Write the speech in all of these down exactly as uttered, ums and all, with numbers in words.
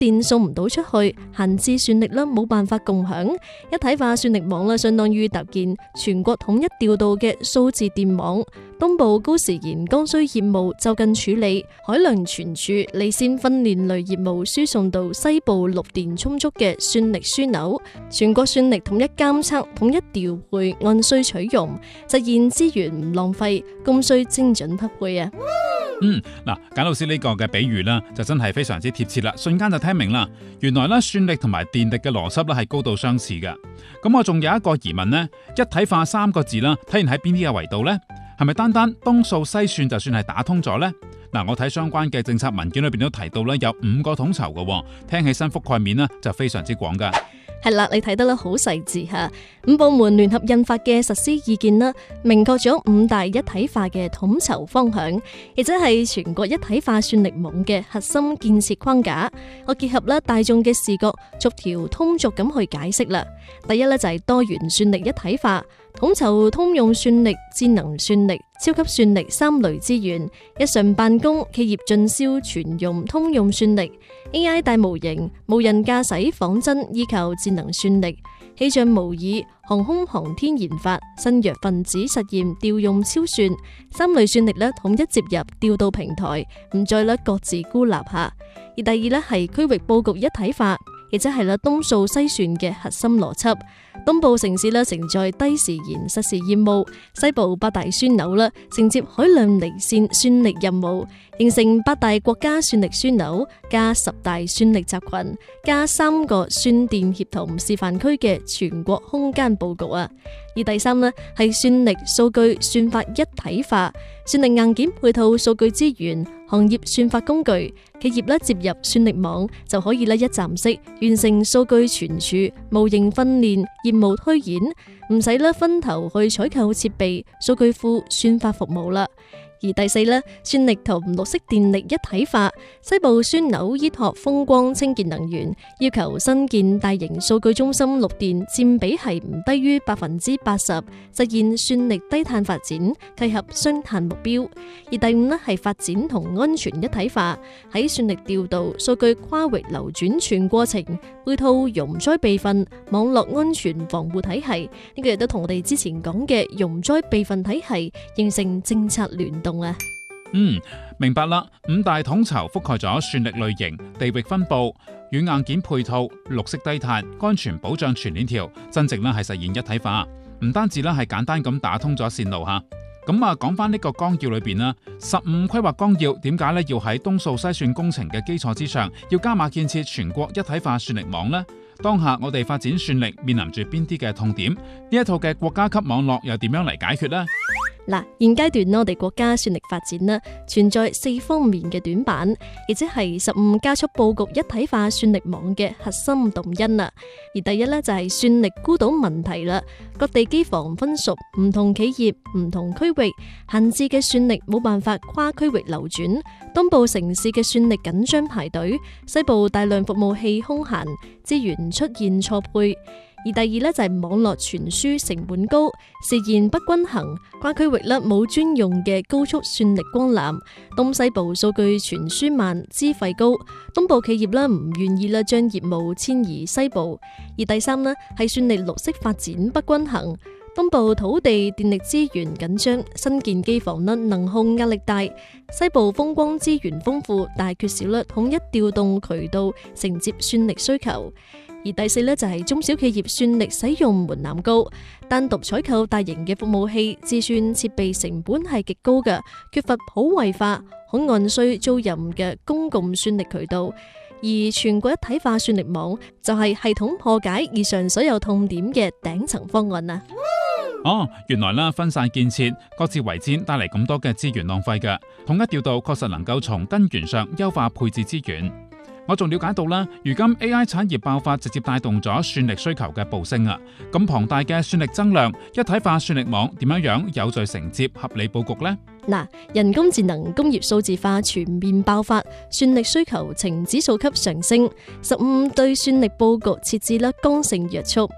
電送唔到出去，閒置算力啦冇辦法共享。一體化算力網啦，相當於搭建全國統一調度嘅數字電網。東部高時延剛需業務就近處理，海量存儲離線訓練類業務輸送到西部綠電充足嘅算力樞紐，全國算力統一監測、統一調配，按需取用，實現資源唔浪費，供需精準匹配啊！ 嗯，嗱，簡老師呢個嘅比喻啦，就真係非常之貼切啦，瞬間就聽明啦。原來咧算力同埋電力嘅邏輯咧係高度相似嘅。咁我仲有一個疑問呢，一體化三個字啦，體現喺邊啲嘅維度呢？係咪單單東數西算就算係打通咗呢？嗱，我睇相關嘅政策文件裏邊都提到咧，有五個統籌嘅，聽起身覆蓋面呢就非常之廣噶。 係啦，你睇得啦好細緻吓，五部門聯合印發嘅實施意見啦，明確咗五大一體化嘅統籌方向，亦即係全國一體化算力網嘅核心建設框架。我結合啦大眾嘅視覺，逐條通俗咁去解釋啦。第一咧就係多元算力一體化，統籌通用算力、智能算力、超級算力三類資源，日常辦公、企業進銷全用通用算力。A I 大模型、無人駕駛仿真依靠智能算力，氣象模擬、航空航天研發、新藥分子實驗調用超算，三類算力咧統一接入調度平台，唔再咧各自孤立下。而第二咧係區域佈局一體化，亦即係啦東數西算嘅核心邏輯。東部城市咧承載低時延實時業務，西部八大樞紐啦承接海量離線算力任務，形成八大國家算力樞紐加十大算力集群加三個算電協同示範區嘅全國空間佈局啊！而第三呢係算力數據算法一體化，算力硬件配套數據資源、行業算法工具，企業咧接入算力網就可以咧一站式完成數據存儲、模型訓練、業務推演，唔使咧分頭去採購設備、數據庫、算法服務啦。而第四呢，算力同綠色電力一體化，西部樞紐依託風光清潔能源，要求新建大型數據中心綠電佔比係唔低於百分之八十，實現算力低碳發展，契合雙碳目標。而第五呢係發展同安全一體化，喺算力調度、數據跨域流轉全過程，配套容災備份、網絡安全防護體系，呢個亦都同我哋之前講嘅容災備份體系形成政策聯動。 嗯，明白啦。五大統籌覆蓋咗算力類型、地域分佈、軟硬件配套、綠色低碳、安全保障全鏈條，真正咧係實現一體化。唔單止咧係簡單咁打通咗線路吓。咁啊，講翻呢個綱要裏邊啦，十五規劃綱要點解咧要喺東數西算工程嘅基礎之上，要加碼建設全國一體化算力網呢？當下我哋發展算力面臨住邊啲嘅痛點？呢一套嘅國家級網絡又點樣嚟解決呢？ 嗱，現階段呢，我哋國家算力發展呢存在四方面嘅短板，亦即係十五加速佈局一體化算力網嘅核心動因啦。而第一呢，就係算力孤島問題啦，各地機房分屬唔同企業、唔同區域，閒置嘅算力冇辦法跨區域流轉，東部城市嘅算力緊張排隊，西部大量服務器空閒，資源出現錯配。而第二呢，就係網絡傳輸成本高，時延不均衡，跨區域咧冇專用嘅高速算力光纜，東西部數據傳輸慢，資費高，東部企業咧唔願意咧將業務遷移西部。而第三呢，係算力綠色發展不均衡，東部土地電力資源緊張，新建機房咧能耗壓力大，西部風光資源豐富，但係缺少咧統一調動渠道承接算力需求。而第四呢，就係中小企業算力使用門檻高，單獨採購大型嘅服務器，自算設備成本係極高嘅，缺乏普惠化，可按需租賃嘅公共算力渠道。而全國一體化算力網就係系統破解以上所有痛點嘅頂層方案啊！ 哦，原來啦，分散建設，各自為戰，帶嚟咁多嘅資源浪費嘅，統一調度確實能夠從根源上優化配置資源。我仲了解到啦，如今 A I 產業爆發，直接帶動咗算力需求嘅暴升啊！咁龐大嘅算力增量，一體化算力網點樣樣有序承接、合理佈局呢？ 嗱，人工智能、工業數字化全面爆發，算力需求呈指數級上升。十五對算力佈局設置啦剛性約束。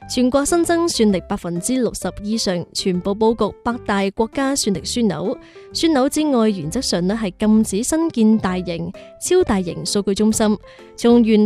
全國新增算力百分之六十以上，全部佈局百大國家算力樞紐。樞紐之外，原則上咧係禁止新建大型、超大型數據中心。從原